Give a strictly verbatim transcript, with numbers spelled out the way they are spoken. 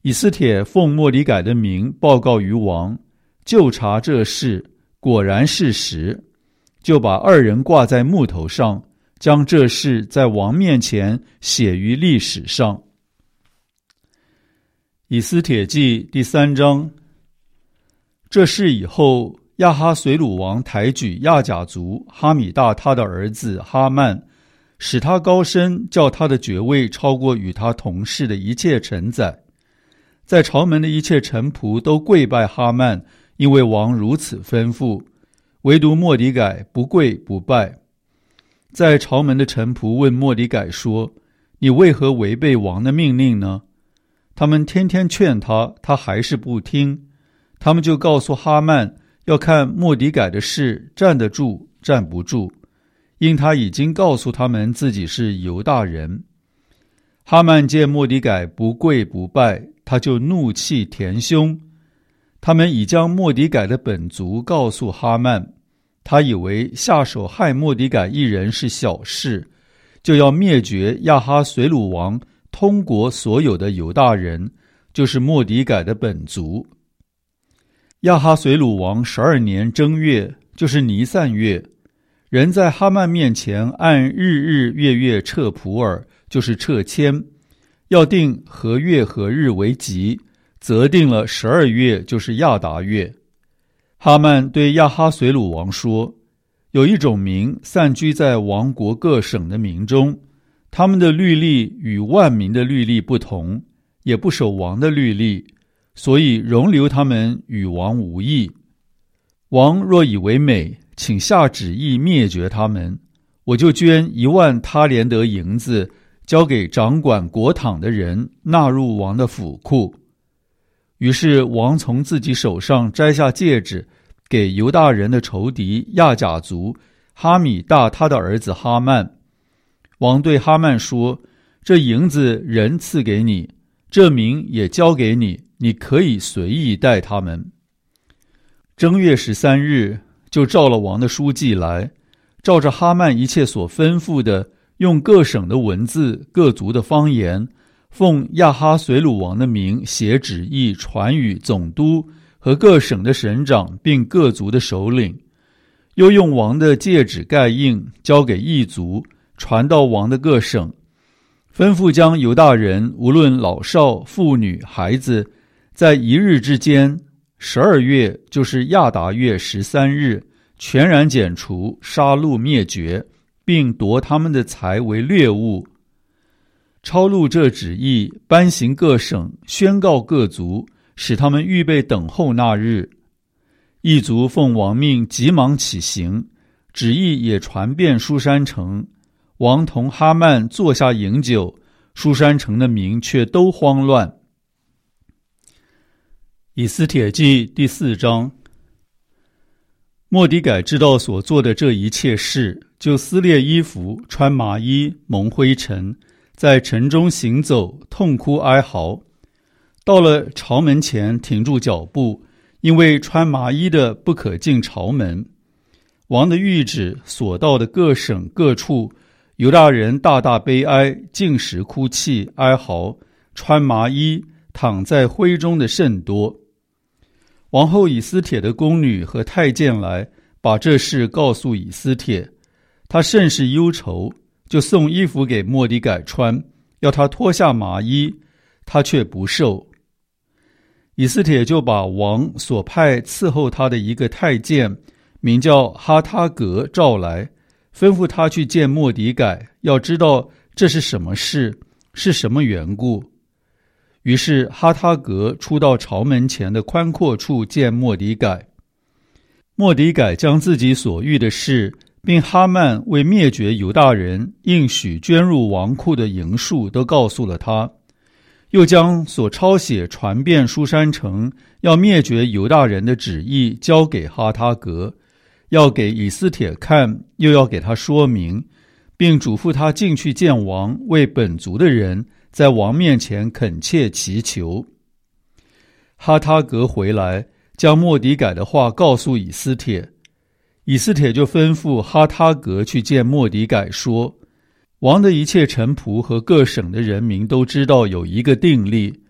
以斯帖奉末底改的名报告于王，就查这事，果然是实，就把二人挂在木头上，将这事在王面前写于历史上。以斯帖记第三章。这事以后，亚哈随鲁王抬举亚甲族哈米大他的儿子哈曼，使他高升，叫他的爵位超过与他同事的一切臣宰。在朝门的一切臣仆都跪拜哈曼，因为王如此吩咐，唯独末底改不跪不拜。在朝门的臣仆问末底改说：你为何违背王的命令呢？他们天天劝他，他还是不听。他们就告诉哈曼，要看末底改的事站得住站不住，因他已经告诉他们自己是犹大人。哈曼见末底改不跪不拜，他就怒气填胸。他们已将末底改的本族告诉哈曼，他以为下手害末底改一人是小事，就要灭绝亚哈随鲁王通国所有的犹大人，就是末底改的本族。亚哈随鲁王十二年正月，就是尼散月，人在哈曼面前按日日月月撤普尔，就是撤迁，要定何月何日为吉，则定了十二月，就是亚达月。哈曼对亚哈随鲁王说：有一种民散居在王国各省的民中，他们的律例与万民的律例不同，也不守王的律例，所以容留他们与王无异。王若以为美，请下旨意灭绝他们，我就捐一万他连得银子，交给掌管国帑的人，纳入王的府库。于是王从自己手上摘下戒指，给犹大人的仇敌亚甲族哈米大他的儿子哈曼。王对哈曼说：这银子人赐给你，这名也交给你，你可以随意待他们。正月十三日，就召了王的书记来，照着哈曼一切所吩咐的，用各省的文字、各族的方言，奉亚哈随鲁王的名写旨意传与总督和各省的省长，并各族的首领，又用王的戒指盖印，交给异族，传到王的各省，吩咐将犹大人无论老少妇女孩子，在一日之间，十二月就是亚达月十三日，全然剪除，杀戮灭绝，并夺他们的财为掠物。抄录这旨意，颁行各省，宣告各族，使他们预备等候那日。异族奉王命，急忙起行，旨意也传遍书珊城。王同哈曼坐下饮酒，书珊城的民却都慌乱。以斯帖记第四章。末底改知道所做的这一切事，就撕裂衣服，穿麻衣，蒙灰尘，在城中行走，痛哭哀嚎。到了朝门前，停住脚步，因为穿麻衣的不可进朝门。王的谕旨所到的各省各处，犹大人大大悲哀，尽食哭泣哀嚎，穿麻衣，躺在灰中的甚多。王后以斯帖的宫女和太监来，把这事告诉以斯帖，他甚是忧愁，就送衣服给末底改穿，要他脱下麻衣，他却不受。以斯帖就把王所派伺候他的一个太监，名叫哈他革，召来，吩咐他去见末底改，要知道这是什么事，是什么缘故。于是哈他革出到朝门前的宽阔处见末底改。末底改将自己所遇的事，并哈曼为灭绝犹大人应许捐入王库的银数都告诉了他，又将所抄写传遍书珊城要灭绝犹大人的旨意交给哈他革，要给以斯帖看，又要给他说明，并嘱咐他进去见王，为本族的人在王面前恳切祈求。哈他革回来，将末底改的话告诉以斯帖。以斯帖就吩咐哈他革去见末底改，说：王的一切臣仆和各省的人民都知道有一个定例，